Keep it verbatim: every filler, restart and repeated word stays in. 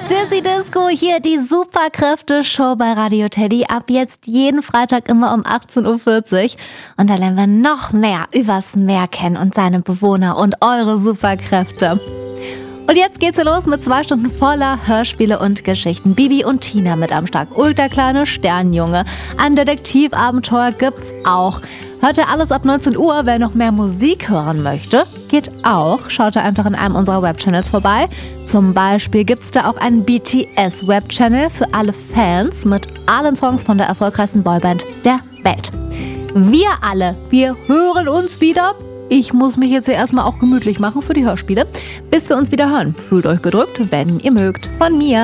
Dizzy Disco, hier die Superkräfte-Show bei Radio Teddy. Ab jetzt jeden Freitag immer um achtzehn Uhr vierzig. Und da lernen wir noch mehr übers Meer kennen und seine Bewohner und eure Superkräfte. Und jetzt geht's hier los mit zwei Stunden voller Hörspiele und Geschichten. Bibi und Tina mit am Start. Ulk, der kleine Sternjunge. Ein Detektivabenteuer gibt's auch. Hört ihr alles ab neunzehn Uhr. Wer noch mehr Musik hören möchte, geht auch. Schaut da einfach in einem unserer Webchannels vorbei. Zum Beispiel gibt's da auch einen B T S-Webchannel für alle Fans mit allen Songs von der erfolgreichsten Boyband der Welt. Wir alle, wir hören uns wieder. Ich muss mich jetzt hier erstmal auch gemütlich machen für die Hörspiele. Bis wir uns wieder hören. Fühlt euch gedrückt, wenn ihr mögt. Von mir.